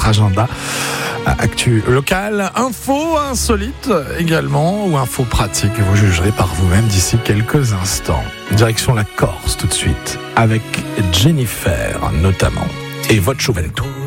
agenda. Actu locale, info insolite également ou info pratique. Vous jugerez par vous-même d'ici quelques instants. Direction la Corse tout de suite avec Jennifer notamment et votre Juventus.